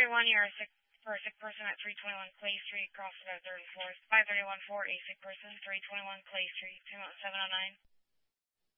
531, you're a sick person at 321 Clay Street, Crossroad 34th. 531 for a sick person, 321 Clay Street, payment 709.